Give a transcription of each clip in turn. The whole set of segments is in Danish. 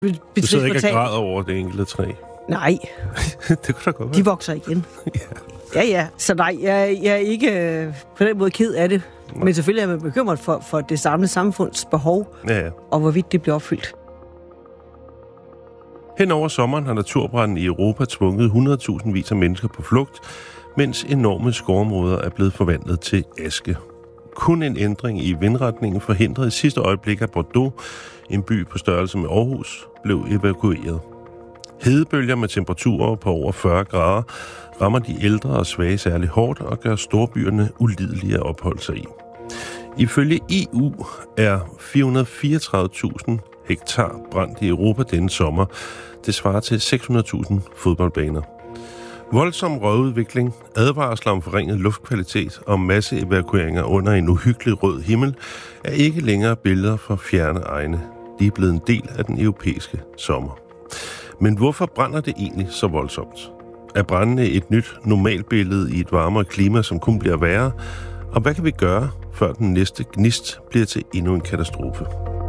Du sidder ikke og græder over det enkelte træ? Nej. Det kunne da godt være. De vokser igen. Ja. Så nej, jeg er ikke på den måde ked af det. Nej. Men selvfølgelig er man bekymret for det samlede samfunds behov, og hvorvidt det bliver opfyldt. Hen over sommeren har naturbranden i Europa tvunget 100.000 vis af mennesker på flugt, mens enorme skovområder er blevet forvandlet til aske. Kun en ændring i vindretningen forhindrede i sidste øjeblik, at Bordeaux, en by på størrelse med Aarhus, blev evakueret. Hedebølger med temperaturer på over 40 grader rammer de ældre og svage særlig hårdt og gør storbyerne ulidelige at opholde sig i. Ifølge EU er 434.000 hektar brændt i Europa denne sommer. Det svarer til 600.000 fodboldbaner. Voldsom røgudvikling, advarsler om forringet luftkvalitet og masseevakueringer under en uhyggelig rød himmel er ikke længere billeder fra fjerne egne. De er blevet en del af den europæiske sommer. Men hvorfor brænder det egentlig så voldsomt? Er brændende et nyt normalbillede i et varmere klima, som kun bliver værre? Og hvad kan vi gøre, før den næste gnist bliver til endnu en katastrofe?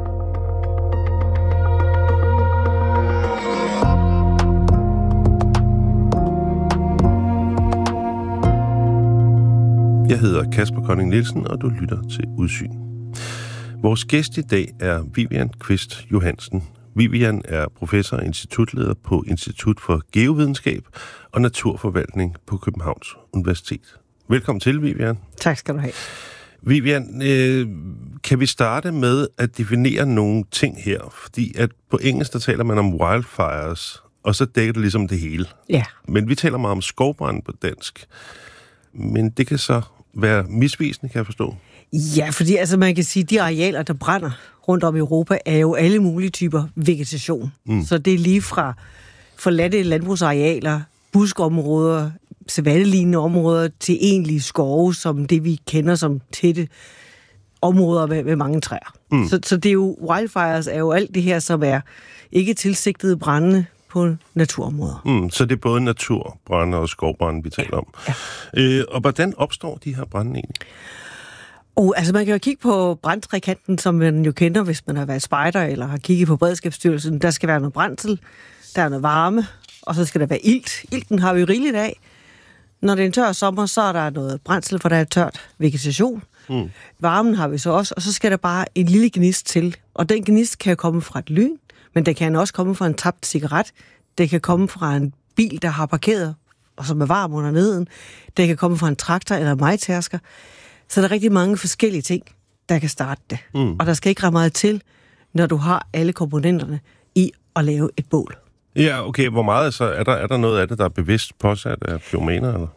Jeg hedder Kasper Kolding Nielsen, og du lytter til Udsyn. Vores gæst i dag er Vivian Kvist Johansen. Vivian er professor og institutleder på Institut for Geovidenskab og Naturforvaltning på Københavns Universitet. Velkommen til, Vivian. Tak skal du have. Vivian, kan vi starte med at definere nogle ting her? Fordi at på engelsk, der taler man om wildfires, og så dækker det ligesom det hele. Ja. Men vi taler meget om skovbrand på dansk. Men det kan så være misvisende, kan jeg forstå. Ja, fordi altså man kan sige, at de arealer, der brænder rundt om i Europa, er jo alle mulige typer vegetation. Så det er lige fra forladte landbrugsarealer, buskområder, savannelignende områder, til egentlige skove, som det vi kender som tætte områder med mange træer. Så det er jo, wildfires er jo alt det her, som er ikke tilsigtede brænde på naturområder. Så det er både naturbrænde og skovbrænde, vi taler om. Ja. Og hvordan opstår de her brænde egentlig? Altså man kan jo kigge på brandtrekanten, som man jo kender, hvis man har været spejder eller har kigget på Beredskabsstyrelsen. Der skal være noget brændsel, der er noget varme, og så skal der være ilt. Ilten har vi jo rigeligt af. Når det er en tør sommer, så er der noget brændsel, for der er tørt vegetation. Varmen har vi så også, og så skal der bare en lille gnist til. Og den gnist kan komme fra et lyn, men det kan også komme fra en tabt cigaret. Det kan komme fra en bil, der har parkeret, og som er varm under neden. Det kan komme fra en traktor eller en majtærsker. Så der er rigtig mange forskellige ting, der kan starte det. Og der skal ikke ret meget til, når du har alle komponenterne i at lave et bål. Ja, okay. Hvor meget så? Er der noget af det, der er bevidst påsat af pyromaner, eller?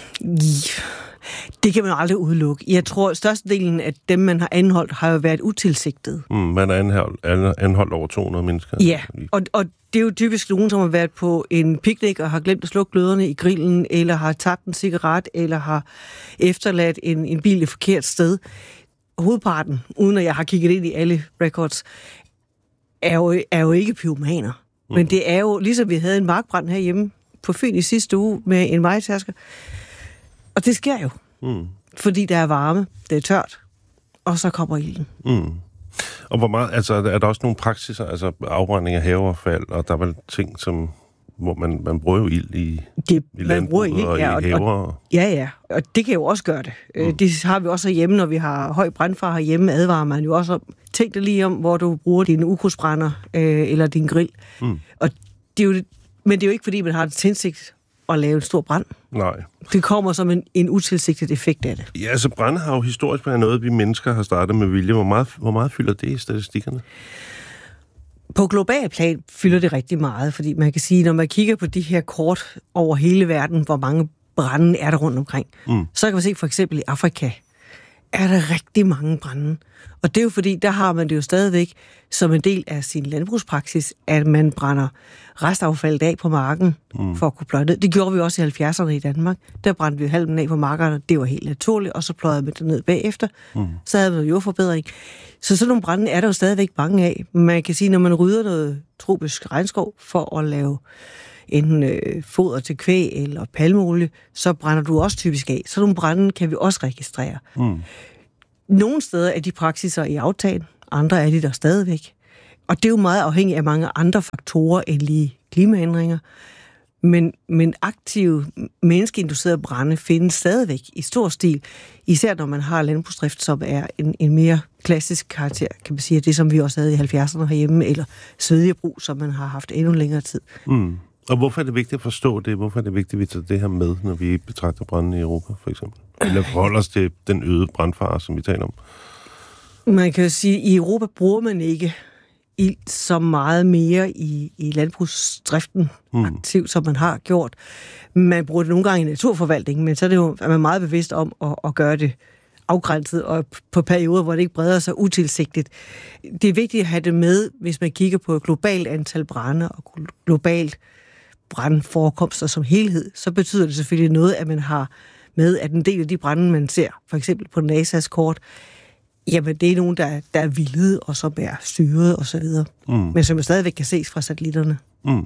Det kan man jo aldrig udelukke. Jeg tror, at størstedelen af dem, man har anholdt, har jo været utilsigtet. Man har anholdt over 200 mennesker. Ja, og det er jo typisk nogen, som har været på en picnic og har glemt at slukke gløderne i grillen, eller har tabt en cigaret, eller har efterladt en bil et forkert sted. Hovedparten, uden at jeg har kigget ind i alle records, er jo ikke pyromaner. Men det er jo, ligesom vi havde en markbrand herhjemme på Fyn i sidste uge med en majtærsker. Og det sker jo, fordi der er varme, det er tørt, og så kommer ilden. Og hvor meget, altså er der også nogle praksiser, altså afbrænding af haveaffald, og der er vel ting, som, hvor man bruger jo ild i landbruget og i haver? Ja, og det kan jo også gøre det. Det har vi også hjemme, når vi har høj brandfare herhjemme, advarer man jo også om. Tænk dig lige om, hvor du bruger din ukrudtsbrænder eller din grill. Og det er jo, men det er jo ikke, fordi man har det tændsigt at lave en stor brand. Nej. Det kommer som en utilsigtet effekt af det. Ja, altså brænde har jo historisk været noget, vi mennesker har startet med vilje. Hvor meget fylder det i statistikkerne? På global plan fylder det rigtig meget, fordi man kan sige, når man kigger på de her kort over hele verden, hvor mange brænde er der rundt omkring, så kan man se for eksempel i Afrika, er der rigtig mange brænde. Og det er jo fordi, der har man det jo stadigvæk som en del af sin landbrugspraksis, at man brænder restaffaldet af på marken for at kunne pløje ned. Det gjorde vi også i 70'erne i Danmark. Der brændte vi halmen af på markerne, det var helt naturligt, og så pløjede man det ned bagefter. Så havde man jo jordforbedring. Så sådan nogle brænde er der jo stadigvæk mange af. Man kan sige, når man rydder noget tropisk regnskov for at lave enten foder til kvæg eller palmeolie, så brænder du også typisk af. Så nogle brænde kan vi også registrere. Nogle steder er de praksiser i aftalen, andre er de der stadigvæk. Og det er jo meget afhængigt af mange andre faktorer end lige klimaændringer. Men aktive menneskeinducerede brande findes stadigvæk i stor stil, især når man har landbrugsdrift, som er en mere klassisk karakter, kan man sige, det som vi også havde i 70'erne herhjemme, eller svedjebrug, som man har haft endnu længere tid. Mm. Og hvorfor er det vigtigt at forstå det? Hvorfor er det vigtigt, at vi tager det her med, når vi betragter branden i Europa, for eksempel? Eller forholder os til den øgede brandfare, som vi taler om? Man kan jo sige, at i Europa bruger man ikke ild så meget mere i landbrugsdriften aktivt, som man har gjort. Man bruger det nogle gange i naturforvaltningen, men så er det jo, at man meget bevidst om at gøre det afgrænset og på perioder, hvor det ikke breder sig utilsigtet. Det er vigtigt at have det med, hvis man kigger på et globalt antal brande og globalt brandforekomster som helhed, så betyder det selvfølgelig noget, at man har med, at en del af de brande, man ser, for eksempel på NASA's kort, jamen det er nogen, der er vildede og som er styret og så videre, men som stadigvæk kan ses fra satellitterne. Mm.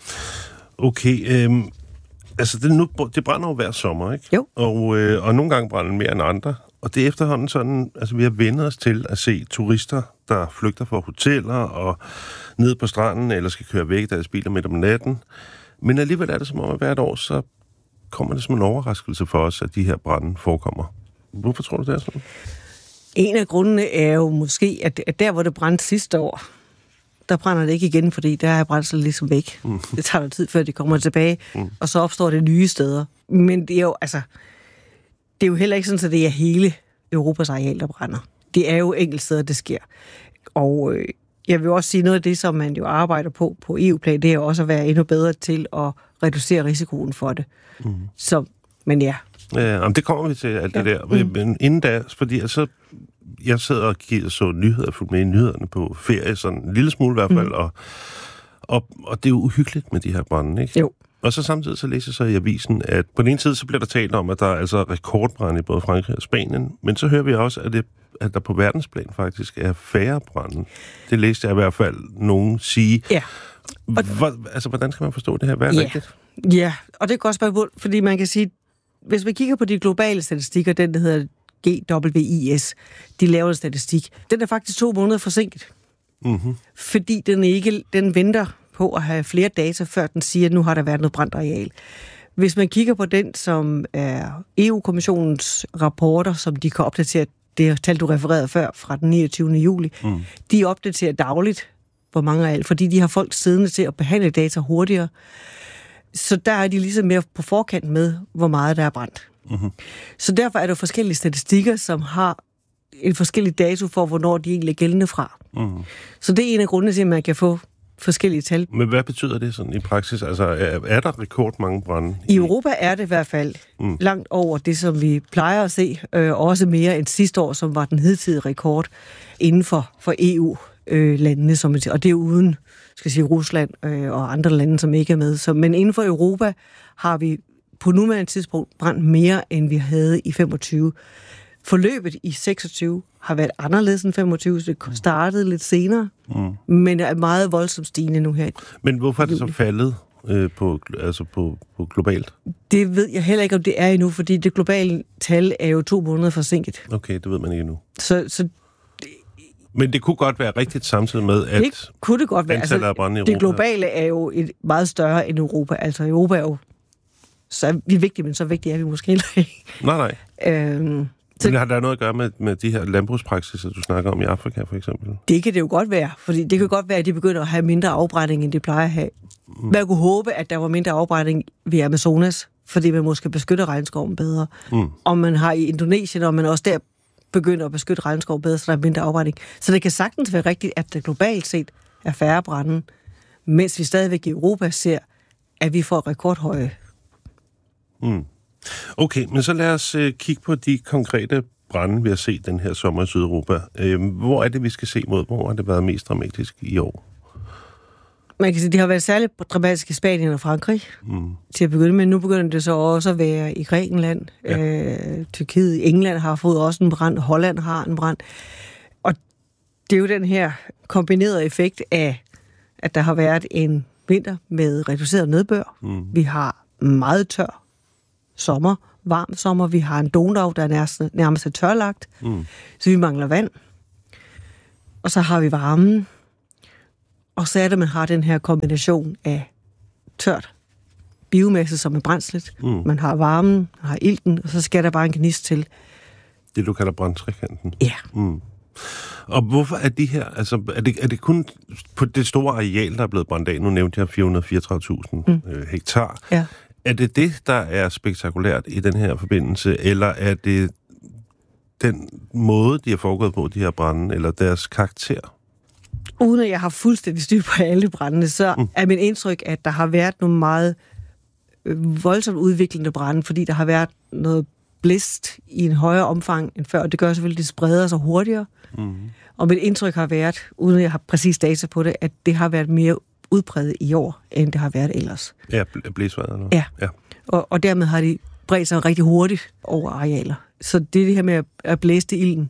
Okay, altså det brænder jo hver sommer, ikke? Jo. Og nogle gange brænder mere end andre. Og det er efterhånden sådan, altså vi har vendt os til at se turister, der flygter fra hoteller og ned på stranden, eller skal køre væk deres biler midt om natten. Men alligevel er det som om, at hvert år, så kommer det som en overraskelse for os, at de her brande forekommer. Hvorfor tror du, det er sådan? En af grundene er jo måske, at der, hvor det brændte sidste år, der brænder det ikke igen, fordi der er brændsel ligesom væk. Det tager tid, før det kommer tilbage, og så opstår det nye steder. Men det er jo, altså, det er jo heller ikke sådan, at det er hele Europas areal, der brænder. Det er jo enkelte steder, det sker. Og jeg vil også sige, noget af det, som man jo arbejder på EU-plan, det er jo også at være endnu bedre til at reducere risikoen for det. Så, men ja. Ja, det kommer vi til, alt det der. Men inden da, fordi altså, jeg sidder og så nyheder, fulgt med i nyhederne på ferie, sådan en lille smule i hvert fald, og det er jo uhyggeligt med de her brande, ikke? Jo. Og så samtidig så læser jeg så i avisen, at på den ene side så bliver der talt om, at der er altså rekordbrande i både Frankrig og Spanien, men så hører vi også, at der på verdensplan faktisk er færre brande. Det læste jeg i hvert fald nogen sige. Ja. Hvordan skal man forstå det her? Hvad er rigtigt? Ja, og det er et godt spørgsmål, fordi man kan sige, hvis man kigger på de globale statistikker, den der hedder GWIS, de laver en statistik, den er faktisk 2 måneder forsinket. Mm-hmm. Fordi den venter på at have flere data, før den siger, at nu har der været noget brændt areal. Hvis man kigger på den, som er EU-kommissionens rapporter, som de kan opdatere, det tal, du refererede før, fra den 29. juli, de opdaterer dagligt, hvor mange areal, fordi de har folk siddende til at behandle data hurtigere. Så der er de ligesom mere på forkant med, hvor meget der er brændt. Mm-hmm. Så derfor er der forskellige statistikker, som har en forskellig dato for, hvornår de egentlig er gældende fra. Mm-hmm. Så det er en af grundene til, at man kan få forskellige tal. Men hvad betyder det sådan i praksis? Altså, er der rekordmange brande? I Europa er det i hvert fald langt over det, som vi plejer at se, også mere end sidste år, som var den hidtidige rekord inden for EU-landene, som og det er uden, skal sige, Rusland og andre lande, som ikke er med. Men inden for Europa har vi på nuværende tidspunkt brændt mere, end vi havde i 25. Forløbet i 26 har været anderledes end 25, så det startede lidt senere, men er meget voldsomt stigende nu her. Men hvorfor er det så faldet på globalt? Det ved jeg heller ikke, om det er endnu, fordi det globale tal er jo 2 måneder forsinket. Okay, det ved man ikke endnu. Så men det kunne godt være rigtigt samtidig med, at det kunne det godt være. antallet af brande i Europa. Det globale er jo et meget større end Europa. Altså Europa er jo så vi er vigtige, men så vigtige er vi måske heller ikke. Nej. Men har der noget at gøre med de her landbrugspraksiser, du snakker om i Afrika for eksempel? Det kan det jo godt være, fordi det kan godt være, at de begynder at have mindre afbrænding, end de plejer at have. Man kunne håbe, at der var mindre afbrænding ved Amazonas, fordi man måske beskytter regnskoven bedre. Og man har i Indonesien, og man også der begynder at beskytte regnskov bedre, så der er mindre afbrænding. Så det kan sagtens være rigtigt, at det globalt set er færre brande, mens vi stadigvæk i Europa ser, at vi får rekordhøje. Okay, men så lad os kigge på de konkrete brande, vi har set den her sommer i Sydeuropa. Hvor er det, vi skal se mod? Hvor har det været mest dramatisk i år? Man kan sige, det har været særligt dramatisk i Spanien og Frankrig til at begynde med. Nu begynder det så også at være i Grækenland. Ja. Tyrkiet, England har fået også en brand, Holland har en brand. Og det er jo den her kombinerede effekt af, at der har været en vinter med reduceret nedbør. Vi har meget tør sommer, varm sommer. Vi har en Donau, der er nærmest tørlagt. Så vi mangler vand. Og så har vi varmen. Og så er det, man har den her kombination af tørt biomasse, som er brændslet. Man har varmen, man har ilten, og så skal der bare en gnist til. Det, du kalder brandtrekanten? Ja. Og hvorfor er de her, altså er det kun på det store areal, der er blevet brændt af? Nu nævnte jeg 434.000 hektar. Ja. Er det det, der er spektakulært i den her forbindelse, eller er det den måde, de har foregået på, de her brænde, eller deres karakter? Uden at jeg har fuldstændig styr på alle brændene, så er mit indtryk, at der har været nogle meget voldsomt udviklende brænde, fordi der har været noget blæst i en højere omfang end før, og det gør selvfølgelig, at det spreder sig hurtigere. Og mit indtryk har været, uden at jeg har præcis data på det, at det har været mere udbredt i år, end det har været ellers. Ja, blæsvejr. Ja. Og dermed har de bredt sig rigtig hurtigt over arealer. Så det er det her med at blæse i ilden.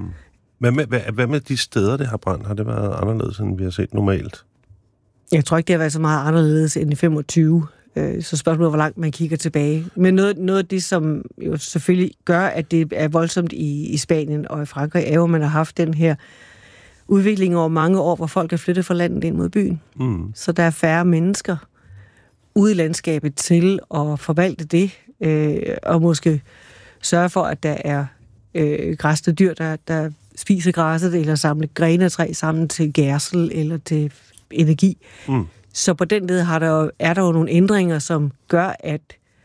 Hvad med de steder, det har brændt? Har det været anderledes, end vi har set normalt? Jeg tror ikke, det har været så meget anderledes end i 25. Så spørgsmålet, hvor langt man kigger tilbage. Men noget af det, som jo selvfølgelig gør, at det er voldsomt i Spanien og i Frankrig, er jo, at man har haft den her udvikling over mange år, hvor folk er flyttet fra landet ind mod byen. Så der er færre mennesker ude i landskabet til at forvalte det, og måske sørge for, at der er græsne dyr, der spiser græsset, eller samle grene af træ sammen til gærsel eller til energi. Så på den led er der jo nogle ændringer, som gør, at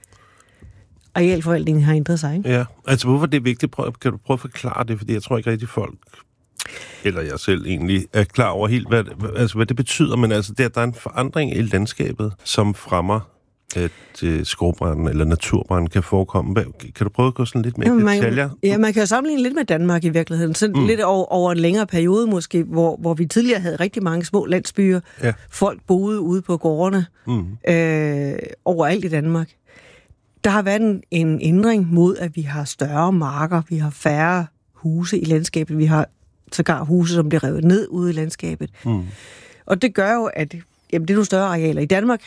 arealforvaltningen har ændret sig, ikke? Ja, altså hvorfor det er vigtigt? Kan du prøve at forklare det? Fordi jeg tror ikke rigtig folk, eller jeg selv egentlig, er klar over helt, hvad det betyder. Men altså, der er en forandring i landskabet, som fremmer, at skovbranden eller naturbranden kan forekomme. Kan du prøve at gå sådan lidt mere i detaljer? Ja, man kan jo sammenligne lidt med Danmark i virkeligheden. Sådan lidt over en længere periode måske, hvor vi tidligere havde rigtig mange små landsbyer. Ja. Folk boede ude på gårdene overalt i Danmark. Der har været en ændring mod, at vi har større marker, vi har færre huse i landskabet, vi har sågar huse, som bliver revet ned ude i landskabet. Og det gør jo, at det er nogle større arealer. I Danmark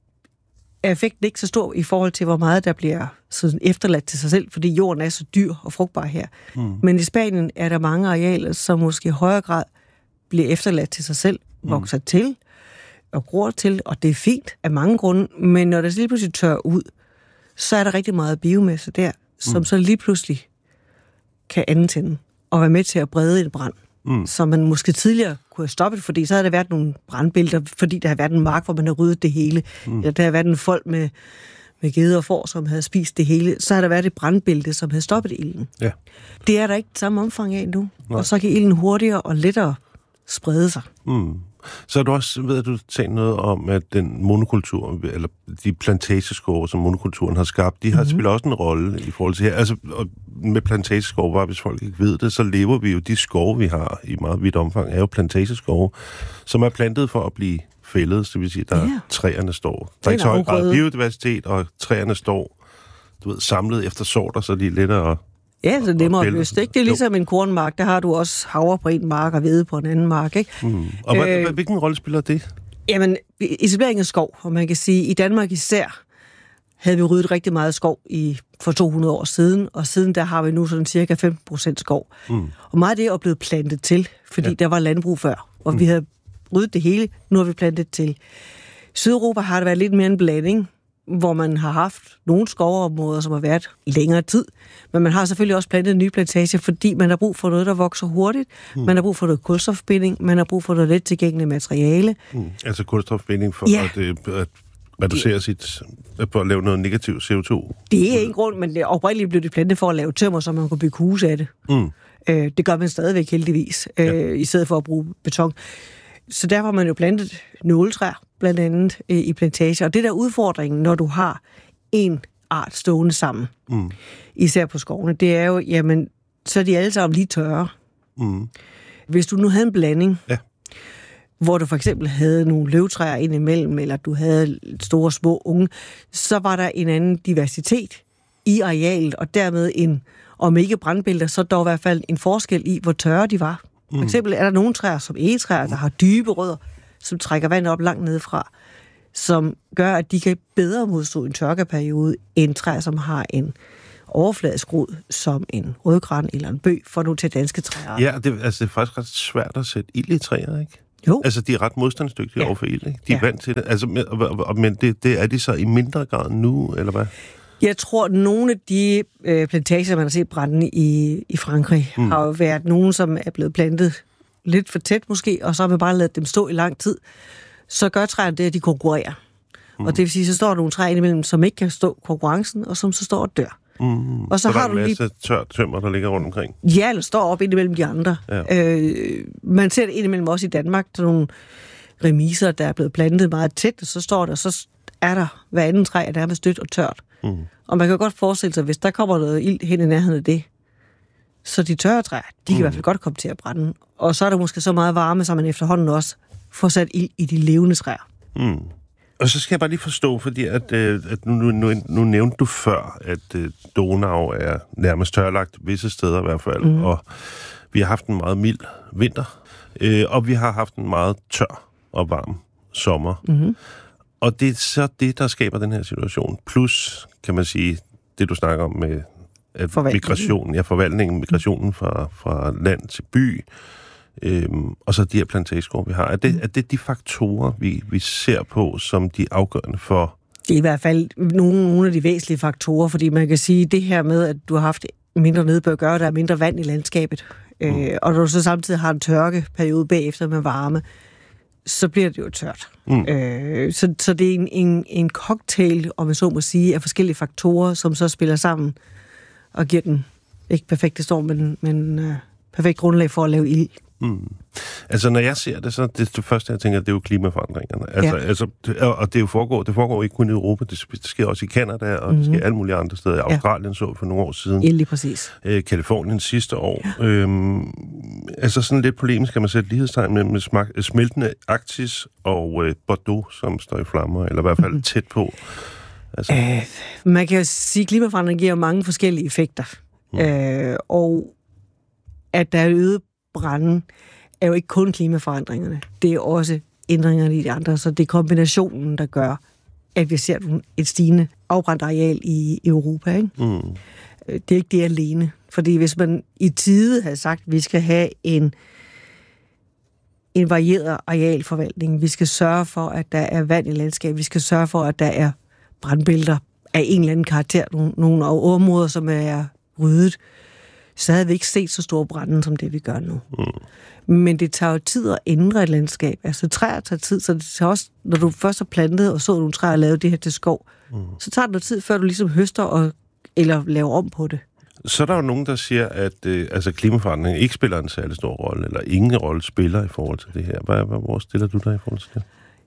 er effekten ikke så stor i forhold til, hvor meget der bliver sådan efterladt til sig selv, fordi jorden er så dyr og frugtbar her. Men i Spanien er der mange arealer, som måske i højere grad bliver efterladt til sig selv, vokser til og gror til, og det er fint af mange grunde, men når det lige pludselig tørrer ud, så er der rigtig meget biomasse der, som så lige pludselig kan antænde og være med til at brede en brand, som man måske tidligere kunne have stoppet, fordi så havde der været nogle brandbælter, fordi der har været en mark, hvor man har ryddet det hele, eller der har været en folk med geder og får, som havde spist det hele, så har der været et brandbælte, som havde stoppet ilden. Ja. Det er der ikke samme omfang af nu, og så kan ilden hurtigere og lettere sprede sig. Så er du også, ved du talt noget om, at den monokultur, eller de plantageskove, som monokulturen har skabt, de har spiller også en rolle i forhold til her. Altså, med plantageskove, bare hvis folk ikke ved det, så lever vi jo, de skove, vi har i meget vidt omfang, er jo plantageskove, som er plantet for at blive fældet, så det vil sige, der træerne står. Der er ikke så høj grad biodiversitet, og træerne står, samlet efter sorter, så de er lettere. Ja, så nemmere at løse, ikke? Det er ligesom en kornmark, der har du også havre på en mark og hvede på en anden mark, ikke? Og hvilken rolle spiller det? Jamen, etablering af skov, og man kan sige, i Danmark især havde vi ryddet rigtig meget skov for 200 år siden, og siden der har vi nu sådan cirka 15% skov. Og meget af det er blevet plantet til, fordi der var landbrug før, og vi havde ryddet det hele, nu har vi plantet til. I Sydeuropa har der været lidt mere en blanding, hvor man har haft nogle skovområder, som har været længere tid, men man har selvfølgelig også plantet en ny plantage, fordi man har brug for noget, der vokser hurtigt, man har brug for noget kulstofbinding, man har brug for noget let tilgængeligt materiale. Altså kulstofbinding for at reducere for at lave noget negativ CO2? Det er en grund, men oprindeligt blev det plantet for at lave tømmer, så man kunne bygge huse af det. Det gør man stadigvæk heldigvis, i stedet for at bruge beton. Så derfor har man jo plantet nåletræer, blandt andet i plantager. Og det der udfordringen, når du har en art stående sammen, især på skovene, det er jo, jamen, så er de alle sammen lige tørre. Hvis du nu havde en blanding, hvor du for eksempel havde nogle løvtræer indimellem, eller du havde store små unge, så var der en anden diversitet i arealet, og dermed om ikke brandbælter, så dog i hvert fald en forskel i, hvor tørre de var. For eksempel er der nogle træer, som egetræer, der har dybe rødder, som trækker vand op langt nedefra, som gør, at de kan bedre modstå en tørkeperiode, end træer, som har en overfladisk rod, som en rødgran eller en bøg, for nu til danske træer. Ja, det er faktisk ret svært at sætte ild i træer, ikke? Jo. Altså, de er ret modstandsdygtige over for ild, ikke? De er vant til det. Altså, men det er de så i mindre grad nu, eller hvad? Jeg tror, at nogle af de plantager, man har set brænde i Frankrig, har jo været nogle, som er blevet plantet lidt for tæt måske, og så har man bare ladet dem stå i lang tid. Så gør træerne det, at de konkurrerer. Og det vil sige, så står der nogle træer indimellem, som ikke kan stå konkurrencen, og som så står og dør. Og så har du en masse tørt tømmer, der ligger rundt omkring. Ja, eller står op indimellem de andre. Ja. Man ser det indimellem også i Danmark, der nogle remiser, der er blevet plantet meget tæt, og så står der, så er der hver anden træ, der er med stødt og tørt. Og man kan godt forestille sig, hvis der kommer noget ild hen i nærheden af det, så de tørre træer, de kan i hvert fald godt komme til at brænde. Og så er der måske så meget varme, så man efterhånden også får sat ild i de levende træer. Og så skal jeg bare lige forstå, fordi at nu nævnte du før, at Donau er nærmest tørlagt visse steder i hvert fald, og vi har haft en meget mild vinter, og vi har haft en meget tør og varm sommer. Og det er så det, der skaber den her situation. Plus, kan man sige, det du snakker om med migrationen fra land til by, og så de her plantagegårde, vi har. Er det de faktorer, vi ser på, som de afgørende for? Det er i hvert fald nogle af de væsentlige faktorer, fordi man kan sige, det her med, at du har haft mindre nedbør, gør, at der er mindre vand i landskabet, og når du så samtidig har en tørkeperiode bagefter med varme, så bliver det jo tørt. Så det er en cocktail, om jeg så må sige, af forskellige faktorer, som så spiller sammen og giver den ikke perfekte storm, men perfekt grundlag for at lave ild. Altså, når jeg ser det, så det første, jeg tænker, det er jo klimaforandringerne. Og det foregår ikke kun i Europa, det sker også i Canada, og det sker alle mulige andre steder. I Australien så for nogle år siden. Ja, lige præcis. Californien sidste år. Altså, sådan lidt polemisk kan man sætte lighedstegn mellem smeltende Arktis og Bordeaux, som står i flammer, eller i hvert fald tæt på. Altså. Man kan jo sige, at klimaforandring giver mange forskellige effekter. Og at der er øget branden, er jo ikke kun klimaforandringerne. Det er også ændringerne i de andre. Så det er kombinationen, der gør, at vi ser et stigende afbrændt areal i Europa. Ikke? Det er ikke det alene. Fordi hvis man i tide havde sagt, at vi skal have en varieret arealforvaltning, vi skal sørge for, at der er vand i landskabet, vi skal sørge for, at der er brandbælter af en eller anden karakter, nogle områder, som er ryddet, så havde vi ikke set så store brande, som det vi gør nu. Men det tager jo tid at ændre et landskab. Altså træer tager tid, så det tager også, når du først har plantet og så nogle træer og lavet det her til skov, så tager det noget tid, før du ligesom høster eller laver om på det. Så er der jo nogen, der siger, at klimaforandring ikke spiller en særlig stor rolle, eller ingen rolle spiller i forhold til det her. Hvor stiller du dig i forhold til det?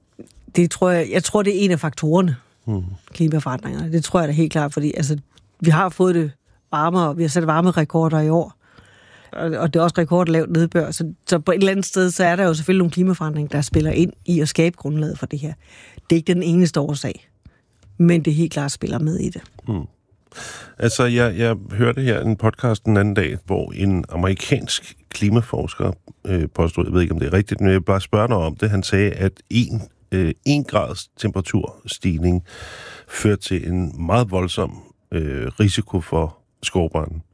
Jeg tror, det er en af faktorerne, klimaforandringerne. Det tror jeg da helt klart, fordi altså, vi har fået det varmere, vi har sat varmerekorder i år, og det er også rekordlavt nedbør, så på et eller andet sted, så er der jo selvfølgelig nogle klimaforandringer, der spiller ind i at skabe grundlaget for det her. Det er ikke den eneste årsag, men det helt klart spiller med i det. Altså, jeg hørte her en podcast den anden dag, hvor en amerikansk klimaforsker påstod, jeg ved ikke, om det er rigtigt, men jeg vil bare spørge dig om det. Han sagde, at 1 grads temperaturstigning fører til en meget voldsom risiko for skovbranden.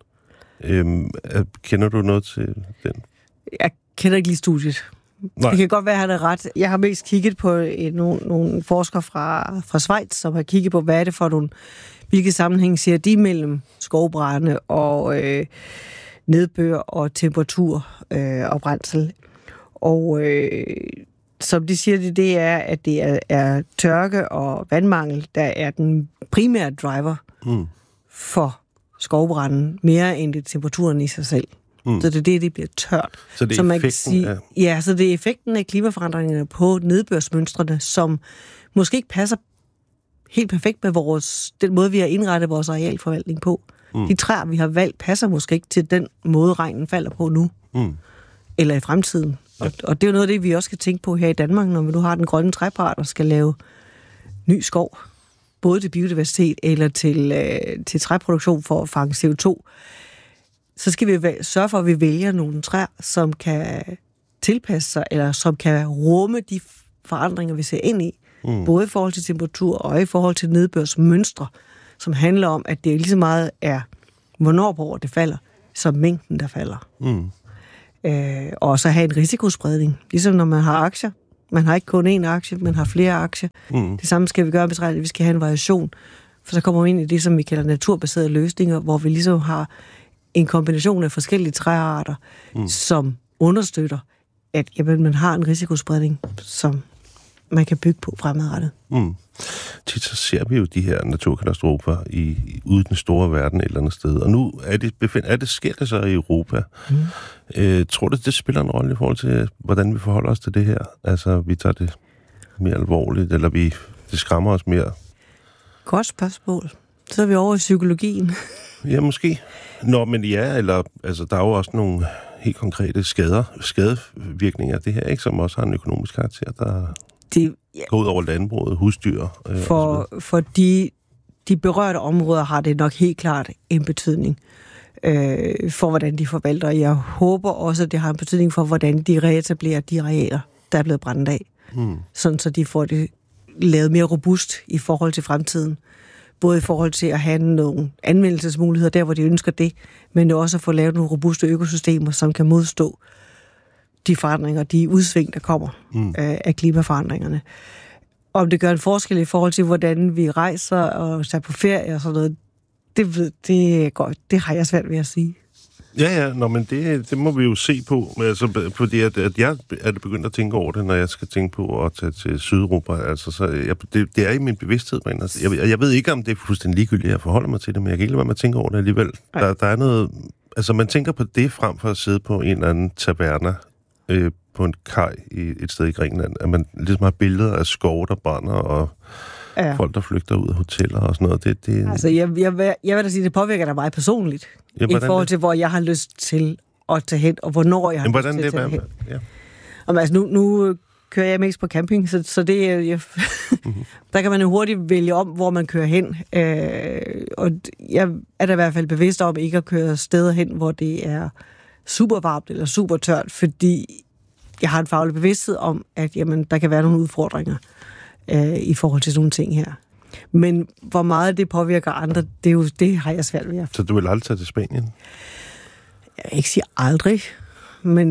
Kender du noget til den? Jeg kender ikke lige studiet. Nej. Det kan godt være, at han er ret. Jeg har mest kigget på nogle forskere fra Schweiz, som har kigget på, hvad er det for hvilke sammenhæng ser de mellem skovbrande og nedbør og temperatur og brændsel. Og som de siger, det er, at det er tørke og vandmangel, der er den primære driver for skovbranden, mere end det temperaturen i sig selv. Så det bliver tørt. Så det er man effekten kan sige, ja, så det er effekten af klimaforandringerne på nedbørsmønstrene, som måske ikke passer helt perfekt med den måde, vi har indrettet vores arealforvaltning på. De træer, vi har valgt, passer måske ikke til den måde, regnen falder på nu. Eller i fremtiden. Ja. Og det er jo noget af det, vi også skal tænke på her i Danmark, når vi nu har den grønne træpart og skal lave ny skov. Både til biodiversitet eller til træproduktion for at fange CO2. Så skal vi sørge for, at vi vælger nogle træer, som kan tilpasse sig, eller som kan rumme de forandringer, vi ser ind i. Både i forhold til temperatur og i forhold til nedbørsmønstre, som handler om, at det lige så meget er, hvornår på året det falder, som mængden, der falder. Og så have en risikospredning. Ligesom når man har aktier. Man har ikke kun én aktie, man har flere aktier. Det samme skal vi gøre, hvis vi skal have en variation. For så kommer vi ind i det, som vi kalder naturbaserede løsninger, hvor vi ligesom har en kombination af forskellige træarter, som understøtter, at man har en risikospredning, som man kan bygge på fremadrettet. Tit så ser vi jo de her naturkatastrofer ude i den store verden et eller andet sted. Og nu sker det så i Europa. Tror du, det spiller en rolle i forhold til, hvordan vi forholder os til det her? Altså, vi tager det mere alvorligt, eller det skræmmer os mere? Godt spørgsmål. Så er vi over i psykologien. Ja, måske. Men der er jo også nogle helt konkrete skadevirkninger af det her, ikke, som også har en økonomisk karakter, der går ud over landbruget, husdyr. For de berørte områder har det nok helt klart en betydning for, hvordan de forvalter. Jeg håber også, at det har en betydning for, hvordan de reetablerer de arealer, der er blevet brændt af. Sådan, så de får det lavet mere robust i forhold til fremtiden. Både i forhold til at have nogle anvendelsesmuligheder der, hvor de ønsker det, men også at få lavet nogle robuste økosystemer, som kan modstå de forandringer, de udsving, der kommer af klimaforandringerne. Om det gør en forskel i forhold til, hvordan vi rejser og tager på ferie og sådan noget, det har jeg svært ved at sige. Ja, men det må vi jo se på, altså, fordi at jeg er begyndt at tænke over det, når jeg skal tænke på at tage til Sydeuropa. Altså, så det er i min bevidsthed, men altså, jeg ved ikke, om det er fuldstændig ligegyldigt, at jeg forholder mig til det, men jeg kan ikke lade være med at tænke over det alligevel. Der er noget, altså man tænker på det frem for at sidde på en eller anden taverna på en kaj et sted i Grækenland, at man ligesom har billeder af skove, der brænder, og folk, der flygter ud af hoteller og sådan noget. Altså, jeg vil da sige, det påvirker dig meget personligt, i forhold til, hvor jeg har lyst til at tage hen, og hvornår jeg har lyst til at tage hen. Ja. Altså, nu kører jeg mest på camping, så det der kan man jo hurtigt vælge om, hvor man kører hen. Og jeg er da i hvert fald bevidst om ikke at køre steder hen, hvor det er super varmt eller super tørt, fordi jeg har en faglig bevidsthed om, at der kan være nogle udfordringer i forhold til sådan nogle ting her. Men hvor meget det påvirker andre, det har jeg svært ved. Så du vil aldrig tage til Spanien? Jeg vil ikke sige aldrig, men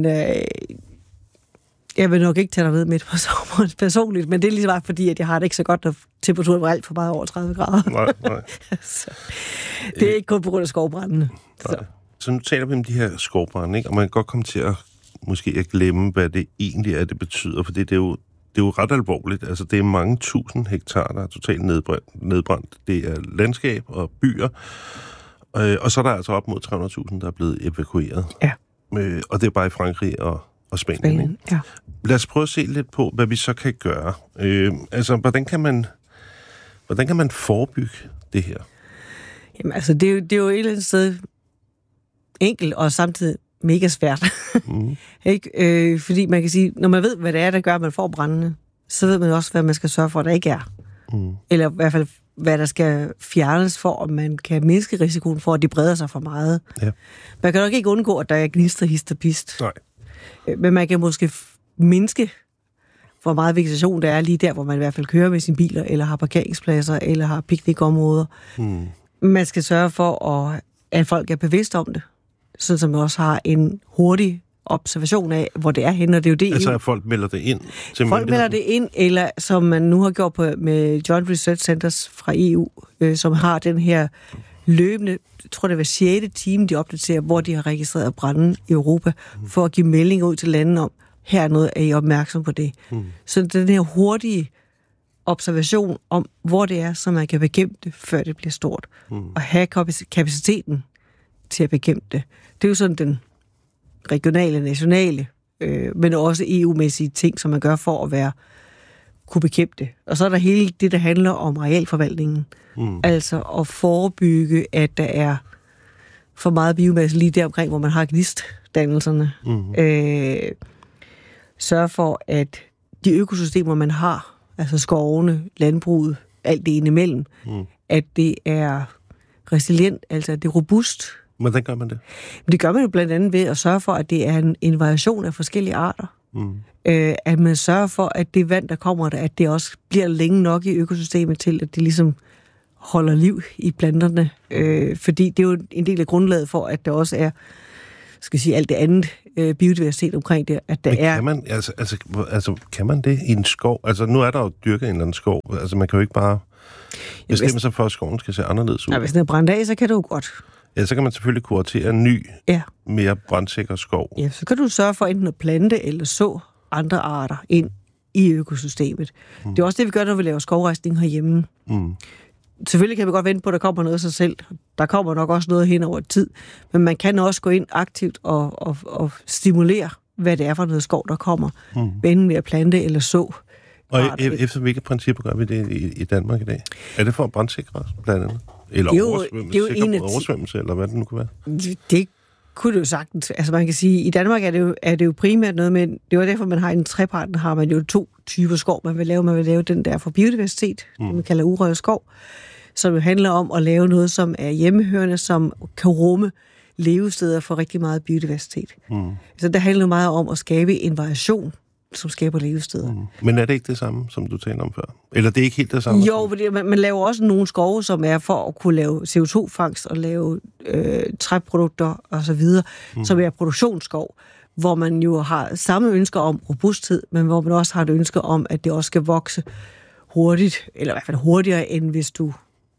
jeg vil nok ikke tage dig ved midt på sommeren personligt, men det er lige bare fordi, at jeg har det ikke så godt, når temperaturen var alt for meget over 30 grader. Nej. Så, det er ikke kun på grund af skovbrændene. Så nu taler vi om de her skovbrænde, ikke? Og man kan godt komme til at glemme, hvad det egentlig er, det betyder, for det er jo ret alvorligt. Altså, det er mange tusind hektar, der er totalt nedbrændt. Det er landskab og byer, og så er der altså op mod 300.000, der er blevet evakueret. Ja. Og det er bare i Frankrig og Spanien. Ja. Lad os prøve at se lidt på, hvad vi så kan gøre. Altså, hvordan kan man forebygge det her? Jamen, altså, det er jo et eller andet sted enkelt og samtidig mega svært. Ikke? Fordi man kan sige, når man ved, hvad det er, der gør, at man får brændende, så ved man også, hvad man skal sørge for, at der ikke er. Eller i hvert fald, hvad der skal fjernes for, om man kan mindske risikoen for, at de breder sig for meget. Ja. Man kan nok ikke undgå, at der er gnister, hist og pist. Nej. Men man kan måske mindske, hvor meget vegetation der er lige der, hvor man i hvert fald kører med sine biler, eller har parkeringspladser, eller har piknikområder. Man skal sørge for, at folk er bevidste om det, så man også har en hurtig observation af, hvor det er henne, og det er jo det. Altså, at folk melder det ind til folk melder det ind, eller som man nu har gjort med Joint Research Centers fra EU, som har den her løbende, jeg tror det var 6. time, de opdaterer, hvor de har registreret branden i Europa, for at give meldinger ud til landene om, her er noget, er I opmærksom på det. Så den her hurtige observation om, hvor det er, så man kan bekæmpe det, før det bliver stort. Og have kapaciteten til at bekæmpe det. Det er jo sådan den regionale, nationale, men også EU-mæssige ting, som man gør for at kunne bekæmpe det. Og så er der hele det, der handler om arealforvaltningen. Altså at forebygge, at der er for meget biomasse lige der omkring, hvor man har gnistdannelserne. Sørge for, at de økosystemer, man har, altså skovene, landbruget, alt det indimellem, at det er resilient, altså at det er robust. Hvordan gør man det? Det gør man jo blandt andet ved at sørge for, at det er en variation af forskellige arter. At man sørger for, at det vand, der kommer der, at det også bliver længe nok i økosystemet til, at det ligesom holder liv i planterne. Fordi det er jo en del af grundlaget for, at der også er skal sige, alt det andet biodiversitet omkring det, at der men er... Kan man det i en skov? Altså, nu er der jo dyrket en eller anden skov. Altså, man kan jo ikke bare bestemme sig for, at skoven skal se anderledes ud. Ja, hvis den er brændt af, så kan det jo godt. Ja, så kan man selvfølgelig kuratere en ny, mere brandsikker skov. Ja, så kan du sørge for enten at plante eller så andre arter ind i økosystemet. Det er også det, vi gør, når vi laver skovrejsning herhjemme. Selvfølgelig kan vi godt vente på, at der kommer noget af sig selv. Der kommer nok også noget hen over tid. Men man kan også gå ind aktivt og stimulere, hvad det er for noget skov, der kommer. Enten ved at plante eller så. Og efter hvilke principper gør vi det i Danmark i dag? Er det for at brandsikre blandt andet? Eller oversvømmelse, eller hvad det nu kunne være? Det kunne det jo sagtens. Altså man kan sige, i Danmark er det jo primært noget med, det var derfor, man har i en treparten, har man jo 2 typer skov, man vil lave den der for biodiversitet, det man kalder urørt skov, som jo handler om at lave noget, som er hjemmehørende, som kan rumme levesteder for rigtig meget biodiversitet. Så det handler meget om at skabe en variation, som skaber levesteder. Men er det ikke det samme, som du talte om før? Eller det er ikke helt det samme? Jo, fordi man laver også nogle skove, som er for at kunne lave CO2-fangst og lave træprodukter osv., som er produktionsskov, hvor man jo har samme ønsker om robusthed, men hvor man også har et ønske om, at det også skal vokse hurtigt, eller i hvert fald hurtigere, end hvis du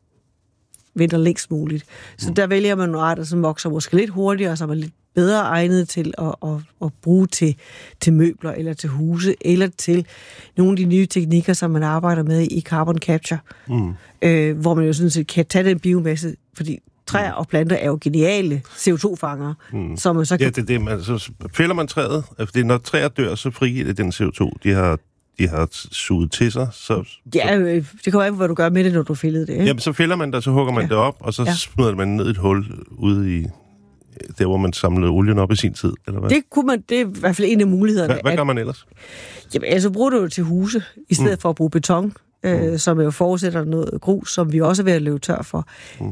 venter længst muligt. Så der vælger man nogle arter, som vokser måske lidt hurtigere, som er lidt bedre egnet til at bruge til møbler, eller til huse, eller til nogle af de nye teknikker, som man arbejder med i carbon capture, hvor man jo sådan set kan tage den biomasse, fordi træer og planter er jo geniale CO2-fangere, som man så kan... Ja, så fælder man træet, fordi når træer dør, så frigiver det den CO2, de har suget til sig. Ja, det kommer an på, hvad du gør med det, når du fældede det. Ikke? Jamen, så fælder man det, så hugger man det op, og så smider man ned i et hul ude i der, hvor man samlede olien op i sin tid, eller hvad? Det er i hvert fald en af mulighederne. Hvad gør man ellers? Jamen, altså bruger du det til huse, i stedet for at bruge beton, som jo forudsætter noget grus, som vi også er ved at løbe tør for.